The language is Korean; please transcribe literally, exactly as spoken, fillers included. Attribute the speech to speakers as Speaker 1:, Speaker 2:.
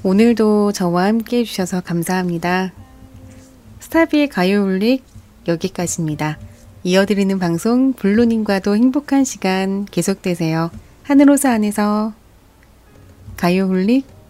Speaker 1: 오늘도 저와 함께 해주셔서 감사합니다. 스타비의 가요홀릭 여기까지입니다. 이어드리는 방송 블루님과도 행복한 시간 계속되세요. 하늘호수 안에서 가요홀릭